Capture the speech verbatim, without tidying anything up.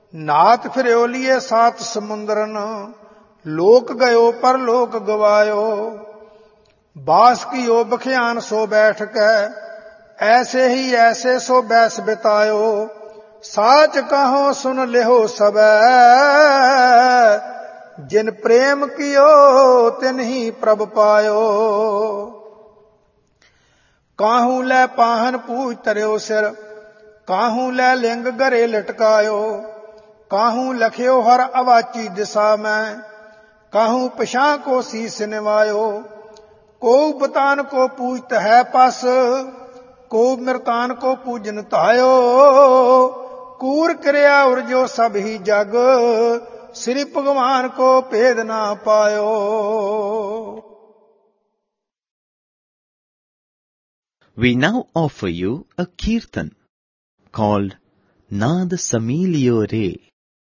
ਨਾਥ ਫਿਰਿਓ ਲੀਏ ਸਾਤ ਸਮੁੰਦਰਨ, ਲੋਕ ਗਇਓ ਪਰ ਲੋਕ ਗਵਾਇਓ। ਬਾਸ ਕੀਓ ਬਖਿਆਨ ਸੋ ਬੈਠ ਕੈ, ਐਸੇ ਹੀ ਐਸੇ ਸੋ ਬੈਸ ਬਿਤਾਇਓ। ਸਾਚ ਕਹੋ ਸੁਨ ਲਿਹੋ ਸਬੈ, ਜਿਨ ਪ੍ਰੇਮ ਕੀਓ ਤਿਨ ਹੀ ਪ੍ਰਭ ਪਾਇਓ। ਕਾਹੂ ਲੈ ਪਾਹਨ ਪੂਜ ਤਰਿਓ ਸਿਰ, ਕਾਹੂ ਲੈ ਲਿੰਗ ਗਰੇ ਲਟਕਾਇਓ। ਕਾਹੂ ਲਖਿਓ ਹਰ ਅਵਾਚੀ ਦਿਸਾ ਮੈਂ, ਕਾਹੂ ਪਛਾਂ ਕੋ ਸੀਸ ਨਿਵਾਇਓ। ਕੋ ਬਤਾਨ ਕੋ ਪੂਜਤ ਹੈ ਪਸ, ਕੋ ਮਿਰਤਾਨ ਕੋ ਪੂਜਨ ਧਾਇਓ। ਕੂਰ ਕਿਰਿਆ ਉਰਜੋ ਸਭ ਹੀ ਜਗ, ਸ੍ਰੀ ਭਗਵਾਨ ਕੋ ਭੇਦ ਨਾ ਪਾਇਓ। We now offer you a kirtan called Nad Samilio Re.